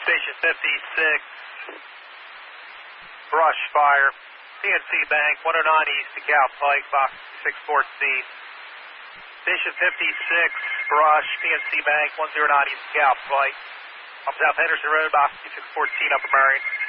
Station 56, brush fire, PNC Bank, 109 East DeKalb Pike, box 64C. Station 56, brush, PNC Bank, 109 East DeKalb Pike. Up South Henderson Road, box 6414, Upper Marion.